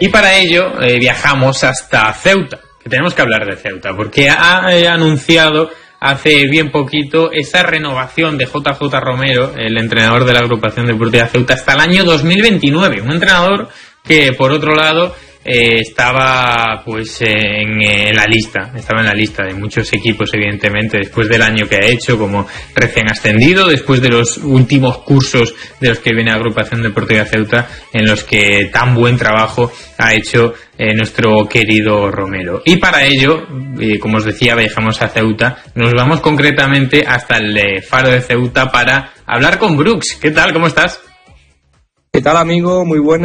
Y para ello viajamos hasta Ceuta, que tenemos que hablar de Ceuta, porque ha anunciado hace bien poquito esa renovación de JJ Romero, el entrenador de la agrupación deportiva Ceuta, hasta el año 2029. Un entrenador que, por otro lado, estaba en la lista de muchos equipos, evidentemente, después del año que ha hecho como recién ascendido, después de los últimos cursos de los que viene la agrupación deportiva Ceuta, en los que tan buen trabajo ha hecho nuestro querido Romero. Y para ello, como os decía, viajamos a Ceuta. Nos vamos concretamente hasta el Faro de Ceuta para hablar con Brooks. ¿Qué tal? ¿Cómo estás? ¿Qué tal, amigo? Muy buena.